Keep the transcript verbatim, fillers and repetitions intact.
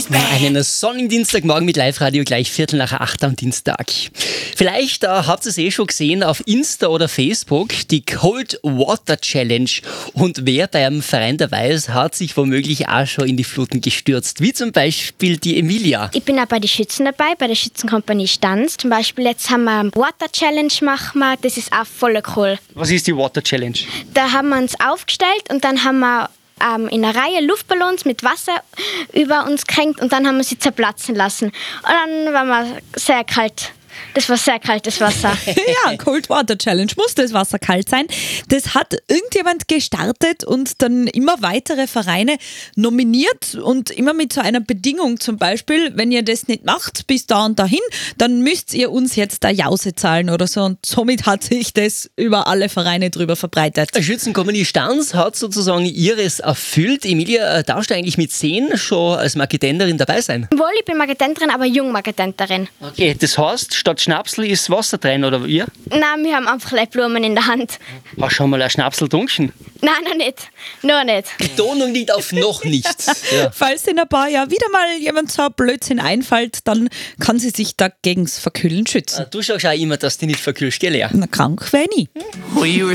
Einen sonnigen Dienstagmorgen mit Live-Radio, gleich Viertel nach acht am Dienstag. Vielleicht äh, habt ihr es eh schon gesehen auf Insta oder Facebook, die Cold Water Challenge. Und wer bei einem Verein dabei ist, hat sich womöglich auch schon in die Fluten gestürzt. Wie zum Beispiel die Emilia. Ich bin auch bei den Schützen dabei, bei der Schützenkompanie Stanz. Zum Beispiel jetzt haben wir Water Challenge machen wir, das ist auch voll cool. Was ist die Water Challenge? Da haben wir uns aufgestellt und dann haben wir ähm, in einer Reihe Luftballons mit Wasser über uns gehängt und dann haben wir sie zerplatzen lassen. Und dann war wir sehr kalt. Das war sehr kaltes Wasser. Ja, Cold Water Challenge, muss das Wasser kalt sein. Das hat irgendjemand gestartet und dann immer weitere Vereine nominiert und immer mit so einer Bedingung, zum Beispiel, wenn ihr das nicht macht bis da und dahin, dann müsst ihr uns jetzt da Jause zahlen oder so, und somit hat sich das über alle Vereine drüber verbreitet. Schützenkompanie Stanz hat sozusagen ihres erfüllt. Emilia, darfst du eigentlich mit zehn schon als Marketenderin dabei sein? Wohl, ich bin Marketenterin, aber Jungmarketenterin. Okay, das heißt, statt Schnapsel ist Wasser drin, oder wie? Nein, wir haben einfach Blumen in der Hand. Hast du schon mal ein Schnapsel getrunken? Nein, noch nicht. Noch nicht. Betonung liegt auf noch nicht. Ja. Falls in ein paar Jahren wieder mal jemand so ein Blödsinn einfällt, dann kann sie sich dagegen's Verkühlen schützen. Du schaust auch immer, dass du nicht verkühlst, gell, Lea? Na, krank wäre ich nie.